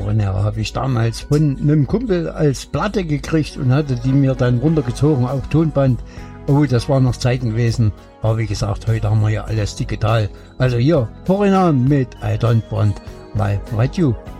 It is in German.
Foreigner habe ich damals von einem Kumpel als Platte gekriegt und hatte die mir dann runtergezogen auf Tonband. Oh, das war noch Zeiten gewesen. Aber wie gesagt, heute haben wir ja alles digital. Also hier, Foreigner mit I Don't Want Live Radio.